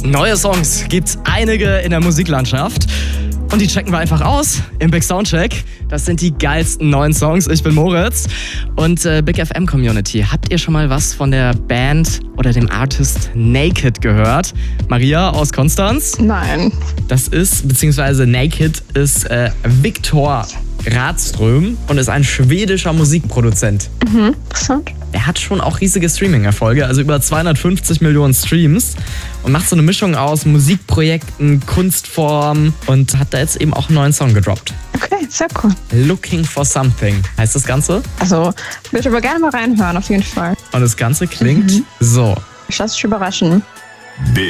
Neue Songs gibt's einige in der Musiklandschaft. Und die checken wir einfach aus im Big Soundcheck. Das sind die geilsten neuen Songs. Ich bin Moritz. Und Big FM Community, habt ihr schon mal was von der Band oder dem Artist Naked gehört? Maria aus Konstanz? Nein. Das ist, beziehungsweise Naked ist Viktor Radström und ist ein schwedischer Musikproduzent. Interessant. Er hat schon auch riesige Streaming-Erfolge, also über 250 Millionen Streams und macht so eine Mischung aus Musikprojekten, Kunstformen und hat da jetzt eben auch einen neuen Song gedroppt. Okay, sehr cool. Looking for Something heißt das Ganze. Also, würde ich aber gerne mal reinhören, auf jeden Fall. Und das Ganze klingt so. Ich lasse dich überraschen.